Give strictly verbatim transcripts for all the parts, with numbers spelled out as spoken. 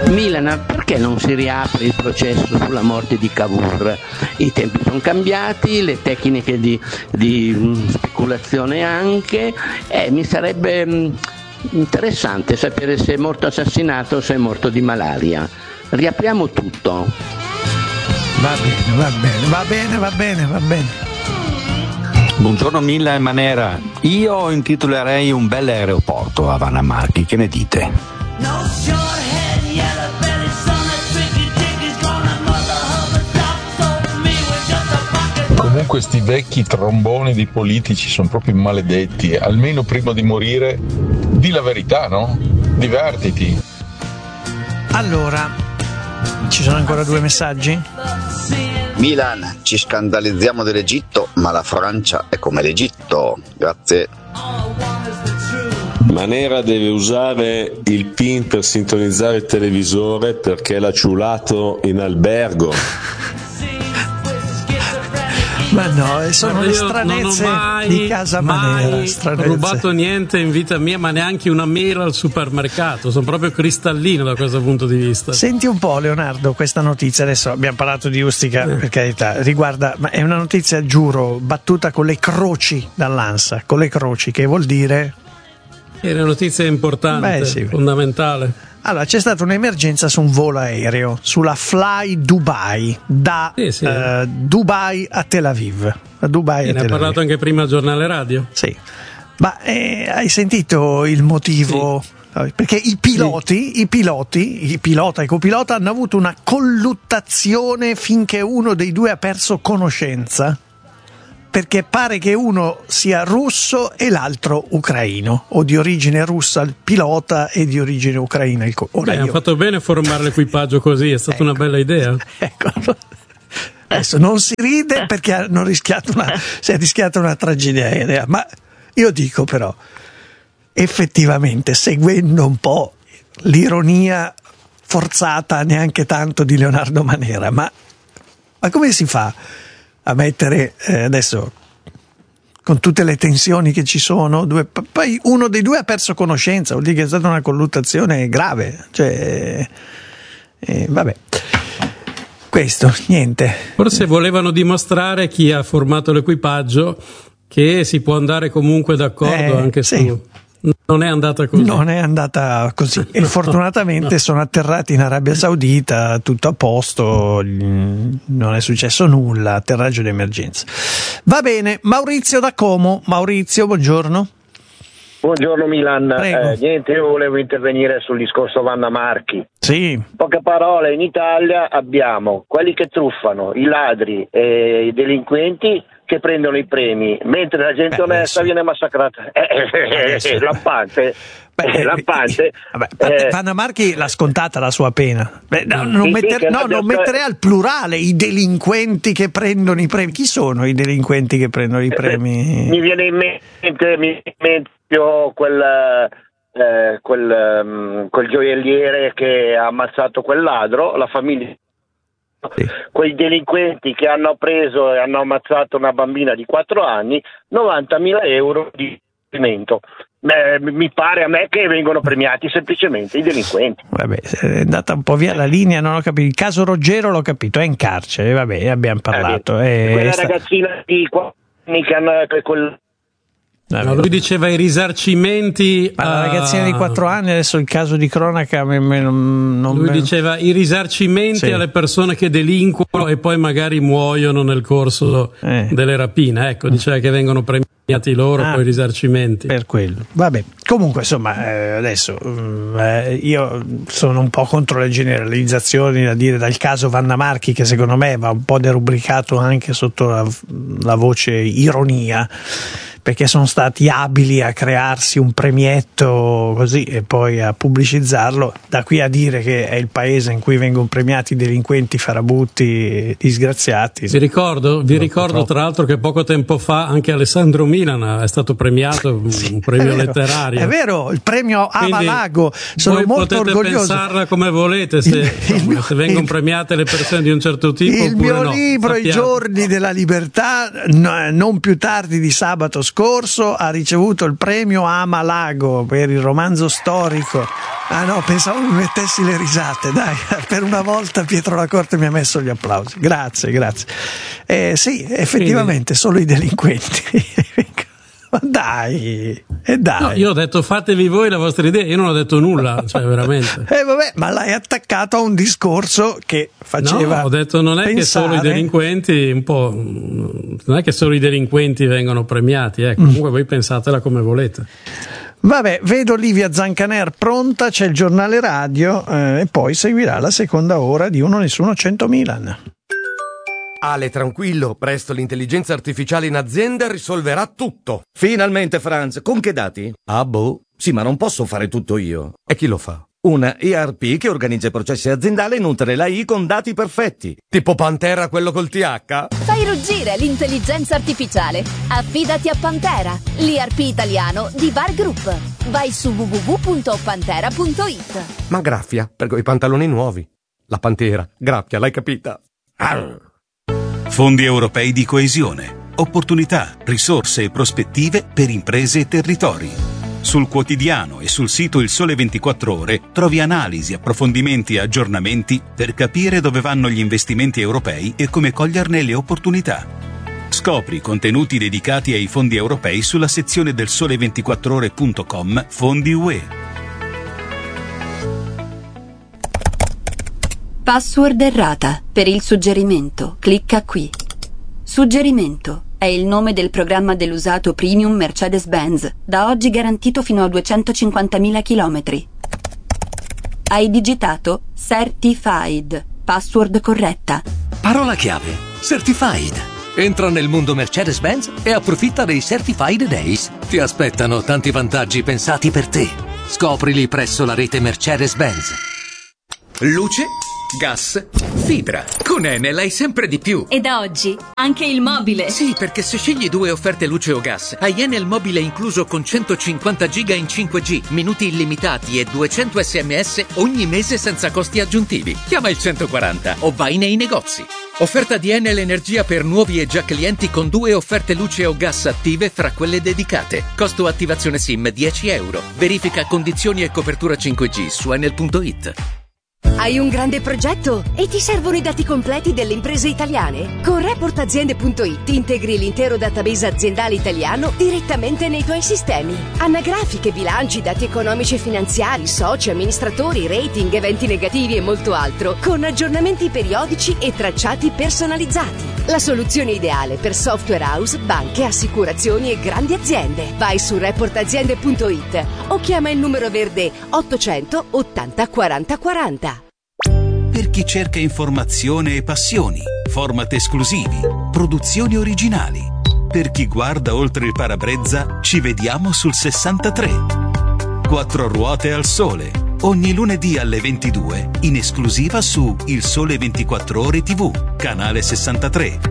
Milan, perché non si riapre il processo sulla morte di Cavour? I tempi sono cambiati, le tecniche di, di mh, speculazione anche, e mi sarebbe mh, interessante sapere se è morto assassinato o se è morto di malaria. Riapriamo tutto. Va bene, va bene, va bene, va bene, va bene. Buongiorno Milla e Manera, io intitolerei un bel aeroporto a Vanna Marchi, che ne dite? Comunque sti vecchi tromboni di politici sono proprio maledetti, almeno prima di morire di la verità, no? Divertiti. Allora, ci sono ancora due messaggi? Milan, ci scandalizziamo dell'Egitto, ma la Francia è come l'Egitto. Grazie. Manera deve usare il PIN per sintonizzare il televisore perché l'ha ciulato in albergo. Ma no, sono le stranezze mai, di casa Manera. Mai stranezze. rubato niente in vita mia, ma neanche una mela al supermercato. Sono proprio cristallino da questo punto di vista. Senti un po', Leonardo, questa notizia. Adesso abbiamo parlato di Ustica, eh. per carità. Riguarda, ma è una notizia, giuro, battuta con le croci dall'ANSA. Con le croci, che vuol dire? È una notizia importante, Beh, sì. fondamentale. Allora, c'è stata un'emergenza su un volo aereo, sulla Fly Dubai, da sì, sì. Uh, Dubai a Tel Aviv. Da Dubai sì, a ne Tel ha parlato Aviv. anche prima al giornale radio. Sì, ma eh, hai sentito il motivo? Sì. Perché i piloti, sì. i piloti, i pilota e i copilota hanno avuto una colluttazione finché uno dei due ha perso conoscenza. Perché pare che uno sia russo e l'altro ucraino, o di origine russa il pilota e di origine ucraina il co- Beh, hanno fatto bene a formare l'equipaggio così, è stata ecco. una bella idea. Ecco. Adesso non si ride perché hanno rischiato una, si è rischiata una tragedia aerea, ma io dico però, effettivamente, seguendo un po' l'ironia forzata, neanche tanto di Leonardo Manera, ma, ma come si fa a mettere eh, adesso, con tutte le tensioni che ci sono, due, poi uno dei due ha perso conoscenza, vuol dire che è stata una colluttazione grave, cioè eh, vabbè, questo, niente. Forse volevano dimostrare, chi ha formato l'equipaggio, che si può andare comunque d'accordo eh, anche sì. su... Non è andata così. Non è andata così. E fortunatamente no. sono atterrati in Arabia Saudita, tutto a posto, non è successo nulla, atterraggio d'emergenza. Va bene, Maurizio da Como. Maurizio, buongiorno. Buongiorno Milan. Eh, niente, io volevo intervenire sul discorso Vanna Marchi. Sì. Poche parole, in Italia abbiamo quelli che truffano, i ladri e i delinquenti che prendono i premi, mentre la gente Beh, onesta adesso. viene massacrata. Eh, eh, lampante. Beh, eh, lampante. Vabbè, eh, Vanna Marchi l'ha scontata la sua pena. Beh, no, non, sì, metter, sì, no, non metterei al plurale i delinquenti che prendono i premi. Chi sono i delinquenti che prendono i premi? Mi viene in mente, mi viene in mente quel, eh, quel, um, quel gioielliere che ha ammazzato quel ladro, la famiglia. Sì. Quei delinquenti che hanno preso e hanno ammazzato una bambina di quattro anni, novantamila euro di provvedimento. Beh, mi pare a me che vengono premiati semplicemente i delinquenti. Vabbè, è andata un po' via la linea, non ho capito. Il caso Ruggero l'ho capito, è in carcere, vabbè, abbiamo parlato. Eh, è quella sta... ragazzina di quattro anni che hanno quel... No, lui diceva i risarcimenti. Ma la ragazzina di quattro anni, adesso il caso di cronaca me, me, non, non lui me... diceva i risarcimenti sì. alle persone che delinquono e poi magari muoiono nel corso eh. delle rapine, ecco, diceva che vengono premiati loro ah, poi i risarcimenti per quello. Vabbè, comunque insomma eh, adesso eh, io sono un po' contro le generalizzazioni da dire dal caso Vanna Marchi, che secondo me va un po' derubricato anche sotto la, la voce ironia, perché sono stati abili a crearsi un premietto così e poi a pubblicizzarlo. Da qui a dire che è il paese in cui vengono premiati delinquenti, farabutti, disgraziati. Vi ricordo, vi ricordo tra l'altro che poco tempo fa anche Alessandro Milana è stato premiato sì, un premio è vero, letterario. È vero, il premio Avalago. Sono voi molto potete orgoglioso. pensarla come volete se, il, insomma, il mio, se vengono il, premiate le persone di un certo tipo. Il mio no. libro, Sappiate. I giorni della libertà, no, non più tardi di sabato scorso ha ricevuto il premio Amalago per il romanzo storico. Ah no, pensavo mi mettessi le risate, dai, per una volta Pietro Lacorte mi ha messo gli applausi, grazie, grazie. Eh, sì, effettivamente, solo i delinquenti. Ma dai, e dai. No, io ho detto fatevi voi la vostra idea, io non ho detto nulla, cioè veramente. Eh vabbè, ma l'hai attaccato a un discorso che faceva. No, ho detto non è pensare... che solo i delinquenti, un po', non è che solo i delinquenti vengono premiati, ecco, mm. comunque voi pensatela come volete. Vabbè, vedo Livia Zancaner pronta, c'è il giornale radio eh, e poi seguirà la seconda ora di Uno Nessuno cento Milan. Ale, tranquillo, presto l'intelligenza artificiale in azienda risolverà tutto. Finalmente, Franz, con che dati? Ah, boh. Sì, ma non posso fare tutto io. E chi lo fa? Una E R P che organizza i processi aziendali e nutre la I con dati perfetti. Tipo Pantera, quello col T H? Fai ruggire l'intelligenza artificiale. Affidati a Pantera, l'E R P italiano di Var Group. Vai su w w w punto pantera punto i t. Ma graffia, per quei pantaloni nuovi. La Pantera, graffia, l'hai capita? Arr. Fondi europei di coesione, opportunità, risorse e prospettive per imprese e territori. Sul quotidiano e sul sito Il Sole ventiquattro Ore trovi analisi, approfondimenti e aggiornamenti per capire dove vanno gli investimenti europei e come coglierne le opportunità. Scopri contenuti dedicati ai fondi europei sulla sezione del sole ventiquattro ore punto com Fondi U E. Password errata. Per il suggerimento, clicca qui. Suggerimento è il nome del programma dell'usato premium Mercedes-Benz, da oggi garantito fino a duecentocinquantamila chilometri. Hai digitato Certified. Password corretta. Parola chiave: Certified. Entra nel mondo Mercedes-Benz e approfitta dei Certified Days. Ti aspettano tanti vantaggi pensati per te. Scoprili presso la rete Mercedes-Benz. Luce, gas, fibra. Con Enel hai sempre di più. E da oggi anche il mobile. Sì, perché se scegli due offerte luce o gas, hai Enel mobile incluso con centocinquanta giga in cinque G, minuti illimitati e duecento sms ogni mese senza costi aggiuntivi. Chiama il centoquaranta o vai nei negozi. Offerta di Enel Energia per nuovi e già clienti con due offerte luce o gas attive fra quelle dedicate. Costo attivazione SIM dieci euro. Verifica condizioni e copertura cinque G su enel punto it. Hai un grande progetto e ti servono i dati completi delle imprese italiane? Con report aziende punto it integri l'intero database aziendale italiano direttamente nei tuoi sistemi. Anagrafiche, bilanci, dati economici e finanziari, soci, amministratori, rating, eventi negativi e molto altro, con aggiornamenti periodici e tracciati personalizzati. La soluzione ideale per software house, banche, assicurazioni e grandi aziende. Vai su report aziende punto it o chiama il numero verde ottocento ottanta quaranta quaranta. Per chi cerca informazione e passioni, format esclusivi, produzioni originali. Per chi guarda oltre il parabrezza, ci vediamo sul sessantatré. Quattro ruote al sole, ogni lunedì alle ventidue, in esclusiva su Il Sole ventiquattro Ore tivù, canale sessantatré.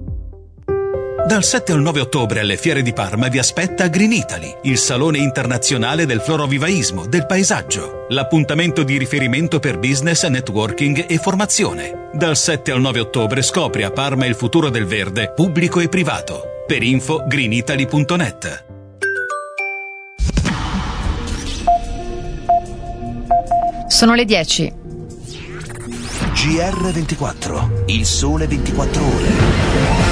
Dal sette al nove ottobre alle Fiere di Parma vi aspetta Green Italy, il salone internazionale del florovivaismo, del paesaggio, l'appuntamento di riferimento per business, networking e formazione. Dal sette al nove ottobre scopri a Parma il futuro del verde, pubblico e privato. Per info green italy punto net. Sono le dieci. G R ventiquattro, il sole ventiquattro ore.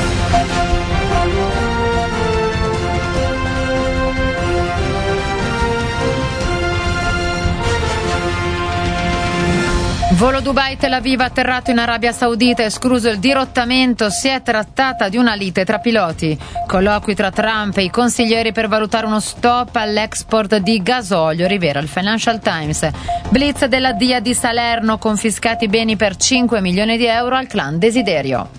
Volo Dubai Tel Aviv atterrato in Arabia Saudita, escluso il dirottamento, si è trattata di una lite tra piloti. Colloqui tra Trump e i consiglieri per valutare uno stop all'export di gasolio, rivela il Financial Times. Blitz della D I A di Salerno, confiscati beni per cinque milioni di euro al clan Desiderio.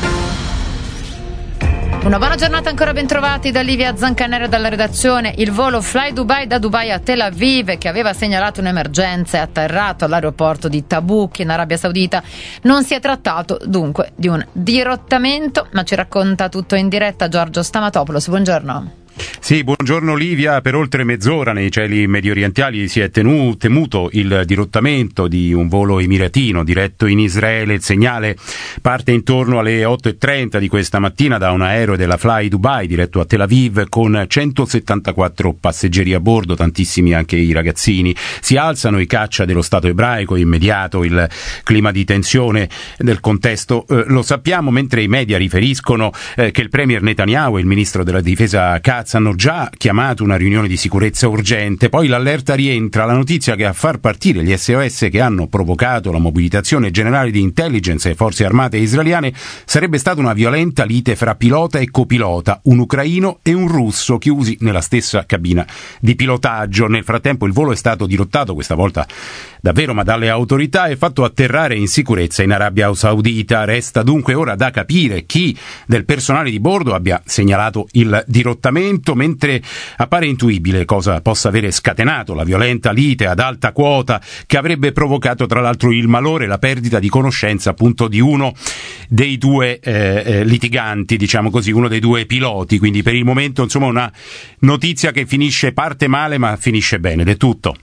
Una buona giornata ancora, ben trovati da Livia Zancanera dalla redazione. Il volo Fly Dubai da Dubai a Tel Aviv, che aveva segnalato un'emergenza, è atterrato all'aeroporto di Tabuk in Arabia Saudita. Non si è trattato dunque di un dirottamento, ma ci racconta tutto in diretta Giorgio Stamatopoulos. Buongiorno. Sì, buongiorno Olivia. Per oltre mezz'ora nei cieli mediorientali si è tenu, temuto il dirottamento di un volo emiratino diretto in Israele. Il segnale parte intorno alle otto e trenta di questa mattina da un aereo della Fly Dubai diretto a Tel Aviv con centosettantaquattro passeggeri a bordo, tantissimi anche i ragazzini. Si alzano i caccia dello Stato ebraico, immediato il clima di tensione del contesto eh, lo sappiamo, mentre i media riferiscono eh, che il premier Netanyahu e il ministro della difesa Katz hanno già chiamato una riunione di sicurezza urgente. Poi l'allerta rientra, la notizia che a far partire gli S O S che hanno provocato la mobilitazione generale di intelligence e forze armate israeliane sarebbe stata una violenta lite fra pilota e copilota, un ucraino e un russo chiusi nella stessa cabina di pilotaggio. Nel frattempo il volo è stato dirottato, questa volta davvero ma dalle autorità, e fatto atterrare in sicurezza in Arabia Saudita. Resta dunque ora da capire chi del personale di bordo abbia segnalato il dirottamento, mentre appare intuibile cosa possa avere scatenato la violenta lite ad alta quota che avrebbe provocato tra l'altro il malore e la perdita di conoscenza appunto di uno dei due eh, eh, litiganti, diciamo così, uno dei due piloti. Quindi per il momento insomma una notizia che finisce, parte male ma finisce bene, ed è tutto.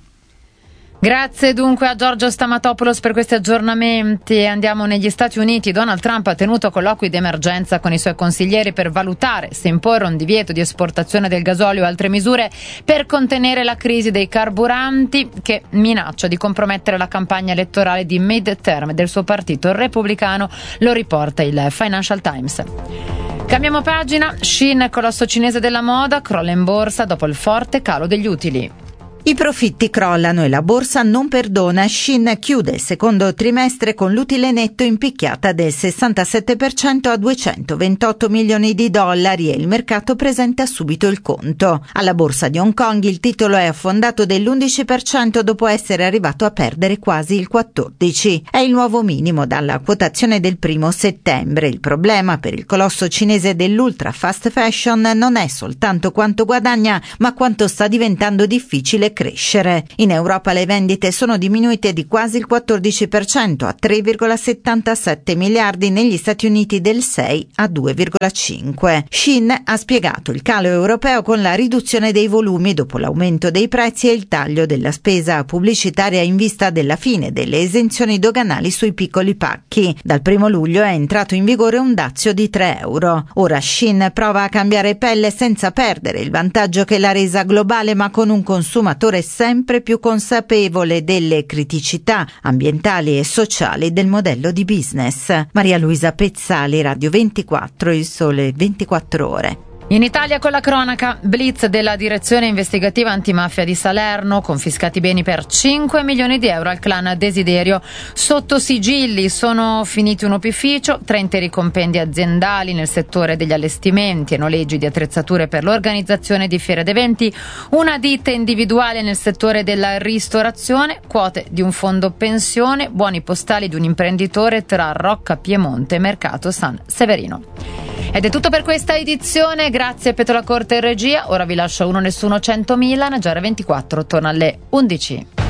Grazie dunque a Giorgio Stamatopoulos per questi aggiornamenti. Andiamo negli Stati Uniti. Donald Trump ha tenuto colloqui d'emergenza con i suoi consiglieri per valutare se imporre un divieto di esportazione del gasolio o altre misure per contenere la crisi dei carburanti che minaccia di compromettere la campagna elettorale di mid-term del suo partito repubblicano, lo riporta il Financial Times. Cambiamo pagina. Shein, colosso cinese della moda, crolla in borsa dopo il forte calo degli utili. I profitti crollano e la borsa non perdona. Shein chiude il secondo trimestre con l'utile netto in picchiata del sessantasette per cento a duecentoventotto milioni di dollari e il mercato presenta subito il conto. Alla borsa di Hong Kong il titolo è affondato dell'undici per cento dopo essere arrivato a perdere quasi il quattordici per cento. È il nuovo minimo dalla quotazione del primo settembre. Il problema per il colosso cinese dell'ultra fast fashion non è soltanto quanto guadagna, ma quanto sta diventando difficile crescere. In Europa le vendite sono diminuite di quasi il quattordici per cento a tre virgola settantasette miliardi, negli Stati Uniti del sei a due virgola cinque. Shein ha spiegato il calo europeo con la riduzione dei volumi dopo l'aumento dei prezzi e il taglio della spesa pubblicitaria in vista della fine delle esenzioni doganali sui piccoli pacchi. Dal primo luglio è entrato in vigore un dazio di tre euro. Ora Shein prova a cambiare pelle senza perdere il vantaggio che l'ha resa globale, ma con un consumatore sempre più consapevole delle criticità ambientali e sociali del modello di business. Maria Luisa Pezzali, Radio ventiquattro, Il Sole ventiquattro Ore. In Italia con la cronaca, blitz della direzione investigativa antimafia di Salerno, confiscati beni per cinque milioni di euro al clan Desiderio. Sotto sigilli sono finiti un opificio, tre interi compendi aziendali nel settore degli allestimenti e noleggi di attrezzature per l'organizzazione di fiere ed eventi, una ditta individuale nel settore della ristorazione, quote di un fondo pensione, buoni postali di un imprenditore tra Rocca Piemonte e Mercato San Severino. Ed è tutto per questa edizione, grazie a Petro La Corte e regia. Ora vi lascio Uno Nessuno centomila, G R ventiquattro torna alle undici.